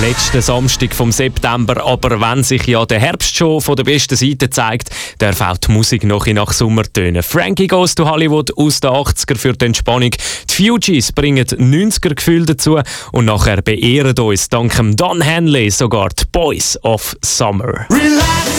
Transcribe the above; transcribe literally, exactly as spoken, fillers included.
letzten Samstag vom September. Aber wenn sich ja der Herbst schon von der besten Seite zeigt, darf auch die Musik noch nach Sommer tönen. Frankie Goes to Hollywood aus den achtziger für die Entspannung. Die Fugees bringen neunziger-Gefühl dazu und nachher beehren uns dank dem Don Henley sogar die Boys of Summer. Relax.